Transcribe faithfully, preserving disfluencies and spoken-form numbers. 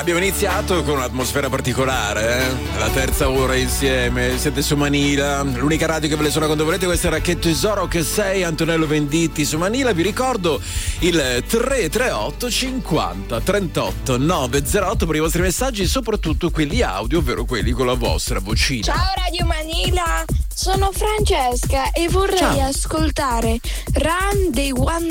abbiamo iniziato con un'atmosfera particolare, eh? La terza ora insieme, siete su Manila, l'unica radio che ve le suona quando volete. Questo era Che Tesoro Che Sei, Antonello Venditti su Manila. Vi ricordo il tre tre otto cinquanta trentotto novecentootto per i vostri messaggi, soprattutto quelli audio, ovvero quelli con la vostra vocina. Ciao Radio Manila, sono Francesca e vorrei Ciao. ascoltare Run dei One